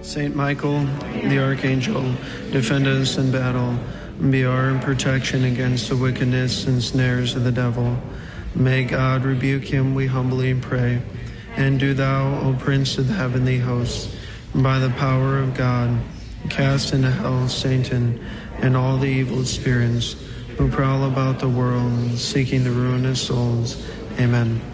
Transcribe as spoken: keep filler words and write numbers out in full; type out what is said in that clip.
Saint Michael, the Archangel, defend us in battle, and be our protection against the wickedness and snares of the devil. May God rebuke him, we humbly pray. And do thou, O Prince of the heavenly hosts, by the power of God, cast into hell Satan and all the evil spirits who prowl about the world, seeking the ruin of souls. Amen.